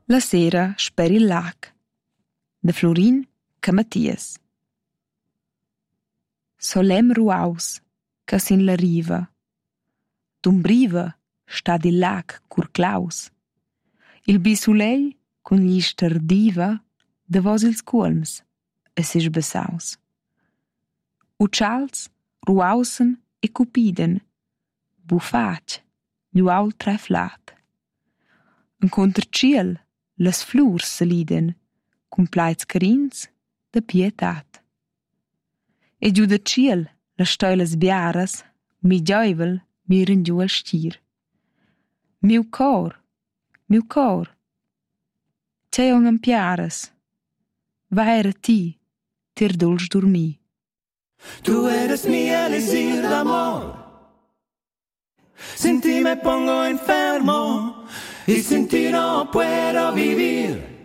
La sera sper il lag. De Florin che Mattias. Solem ruaus, che sin la riva. D'umbriva sta il lag cur claus. Il bisulei con gli stardiva davos ils cuolms e si sbessaus. Uccials ruausen e cupiden, bufac, gluaul treflat. Encontre ciel, las flurs saliden, cun plaids carins da pietat. E giù da ciel, las stoilas biaras, mi giaivel miren giù al stir. Miu cor, tgei on empiaras, va era ti, tir dulce dormi. Tú eres mi elixir de amor. Sin ti me pongo enfermo y sin ti no puedo vivir.